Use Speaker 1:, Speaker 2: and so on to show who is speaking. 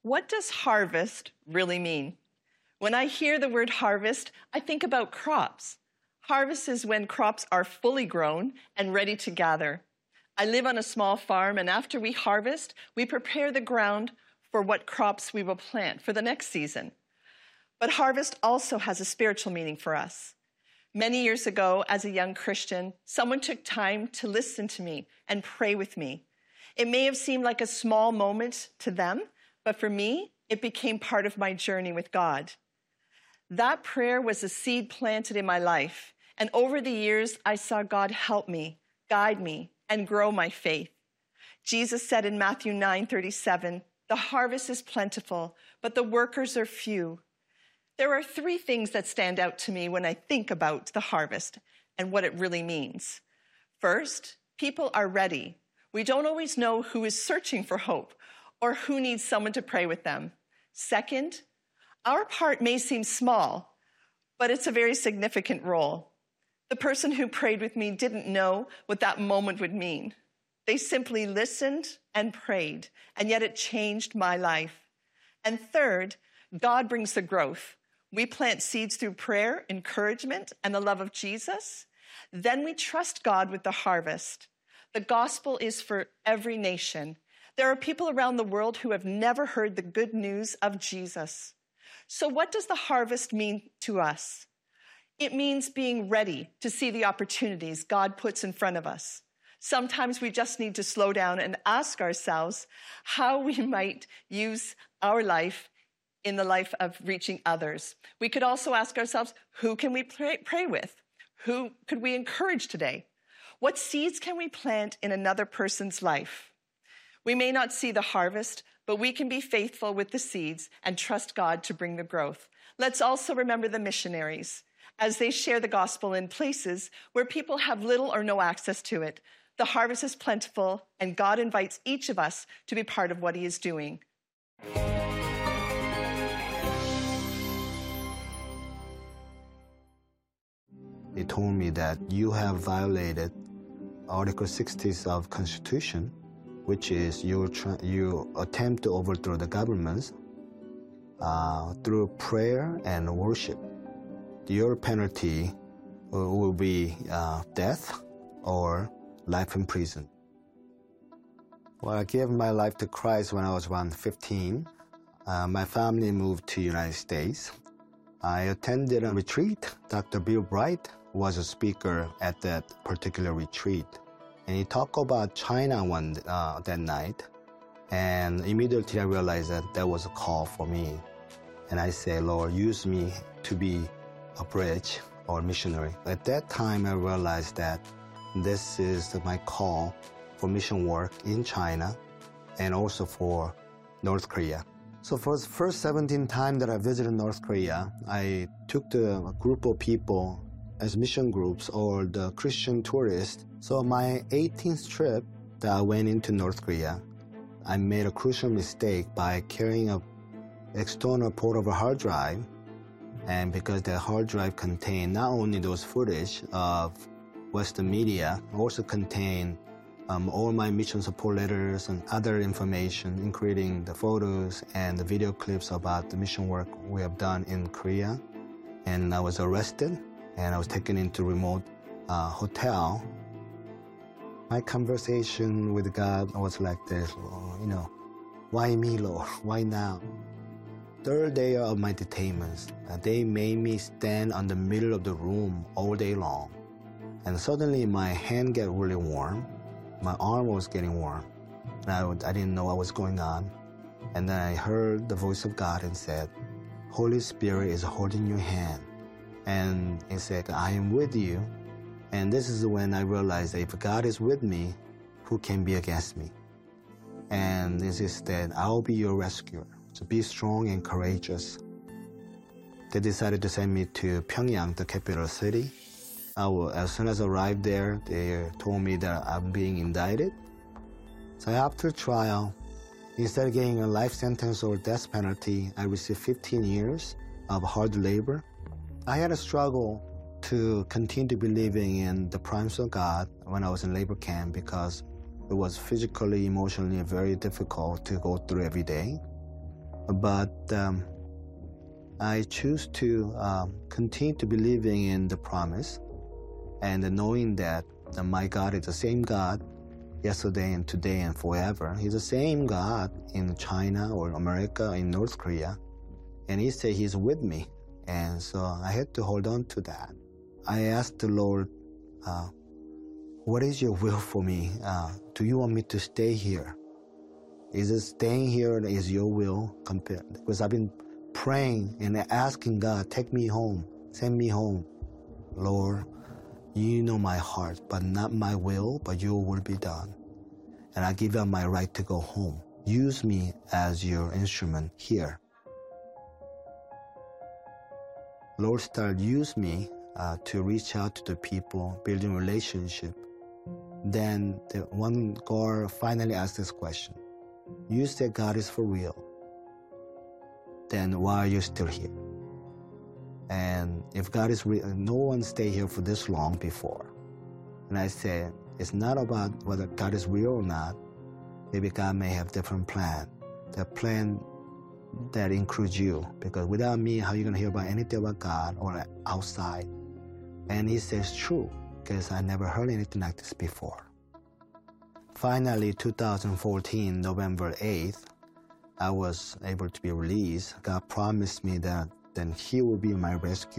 Speaker 1: What does harvest really mean? When I hear the word harvest, I think about crops. Harvest is when crops are fully grown and ready to gather. I live on a small farm, and after we harvest, we prepare the ground for what crops we will plant for the next season. But harvest also has a spiritual meaning for us. Many years ago, as a young Christian, someone took time to listen to me and pray with me. It may have seemed like a small moment to them, but for me, it became part of my journey with God. That prayer was a seed planted in my life, and over the years, I saw God help me, guide me, and grow my faith. Jesus said in Matthew 9:37, "The harvest is plentiful, but the workers are few." There are three things that stand out to me when I think about the harvest and what it really means. First, people are ready. We don't always know who is searching for hope or who needs someone to pray with them. Second, our part may seem small, but it's a very significant role. The person who prayed with me didn't know what that moment would mean. They simply listened and prayed, and yet it changed my life. And third, God brings the growth. We plant seeds through prayer, encouragement, and the love of Jesus. Then we trust God with the harvest. The gospel is for every nation. There are people around the world who have never heard the good news of Jesus. So what does the harvest mean to us? It means being ready to see the opportunities God puts in front of us. Sometimes we just need to slow down and ask ourselves how we might use our life in the life of reaching others. We could also ask ourselves, who can we pray with? Who could we encourage today? What seeds can we plant in another person's life? We may not see the harvest, but we can be faithful with the seeds and trust God to bring the growth. Let's also remember the missionaries as they share the gospel in places where people have little or no access to it. The harvest is plentiful, and God invites each of us to be part of what he is doing.
Speaker 2: They told me that you have violated Article 60 of Constitution, which is you attempt to overthrow the governments through prayer and worship. Your penalty will be death or life in prison. Well, I gave my life to Christ when I was around 15. My family moved to the United States. I attended a retreat. Dr. Bill Bright was a speaker at that particular retreat. And he talked about China that night. And immediately I realized that that was a call for me. And I said, Lord, use me to be a bridge or missionary. At that time, I realized that this is my call for mission work in China and also for North Korea. So for the first 17 times that I visited North Korea, I took a group of people as mission groups or the Christian tourists. So my 18th trip that I went into North Korea, I made a crucial mistake by carrying an external portable hard drive. And because the hard drive contained not only those footage of Western media, also contained all my mission support letters and other information, including the photos and the video clips about the mission work we have done in Korea. And I was arrested, and I was taken into a remote hotel. My conversation with God was like this, why me, Lord? Why now? Third day of my detainment, they made me stand on the middle of the room all day long. And suddenly my hand got really warm. My arm was getting warm. And I didn't know what was going on. And then I heard the voice of God and said, Holy Spirit is holding your hand. And he said, I am with you. And this is when I realized that if God is with me, who can be against me? And this is that I'll be your rescuer. So be strong and courageous. They decided to send me to Pyongyang, the capital city. As soon as I arrived there, they told me that I'm being indicted. So after trial, instead of getting a life sentence or death penalty, I received 15 years of hard labor. I had a struggle to continue believing in the promise of God when I was in labor camp because it was physically, emotionally very difficult to go through every day. But I choose to continue to believing in the promise and knowing that my God is the same God yesterday and today and forever. He's the same God in China or America, in North Korea. And he said he's with me. And so I had to hold on to that. I asked the Lord, what is your will for me? Do you want me to stay here? Is it staying here that is your will? Because I've been praying and asking God, take me home, send me home. Lord, you know my heart, but not my will, but your will be done. And I give up my right to go home. Use me as your instrument here. Lord started use me to reach out to the people, building relationship. Then the one girl finally asked this question. You said God is for real. Then why are you still here? And if God is real, no one stayed here for this long before. And I said, it's not about whether God is real or not. Maybe God may have different plan. The plan that includes you. Because without me, how are you going to hear about anything about God or outside? And he says, true, because I never heard anything like this before. Finally, 2014, November 8th, I was able to be released. God promised me that then he will be my rescue.